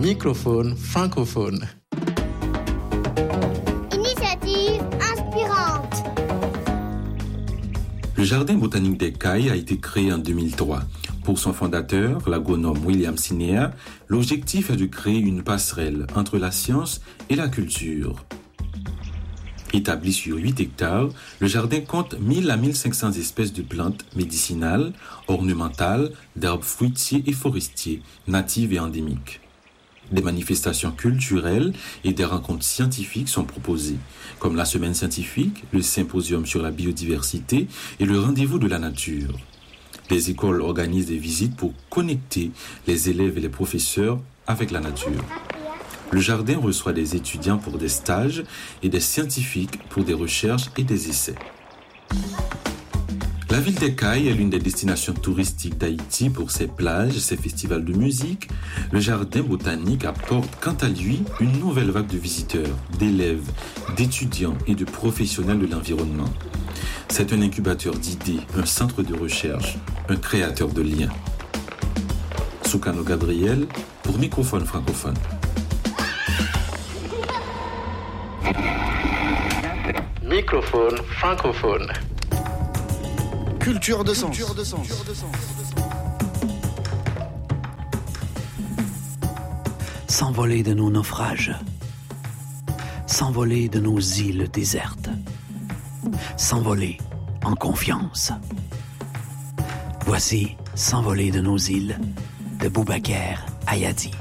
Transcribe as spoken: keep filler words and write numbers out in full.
Microphone francophone. Initiative inspirante. Le Jardin botanique des Cailles a été créé en deux mille trois. Pour son fondateur, l'agronome William Sinéa, l'objectif est de créer une passerelle entre la science et la culture. Établi sur huit hectares, le jardin compte mille à mille cinq cents espèces de plantes médicinales, ornementales, d'arbres fruitiers et forestiers, natives et endémiques. Des manifestations culturelles et des rencontres scientifiques sont proposées, comme la semaine scientifique, le symposium sur la biodiversité et le rendez-vous de la nature. Les écoles organisent des visites pour connecter les élèves et les professeurs avec la nature. Le jardin reçoit des étudiants pour des stages et des scientifiques pour des recherches et des essais. La ville des Cailles est l'une des destinations touristiques d'Haïti pour ses plages, ses festivals de musique. Le jardin botanique apporte quant à lui une nouvelle vague de visiteurs, d'élèves, d'étudiants et de professionnels de l'environnement. C'est un incubateur d'idées, un centre de recherche, un créateur de liens. Soukano Gabriel pour Microphone francophone. Microphone francophone. Culture de sens. S'envoler de nos naufrages. S'envoler de nos îles désertes. S'envoler en confiance. Voici S'envoler de nos îles de Boubaker Ayadi.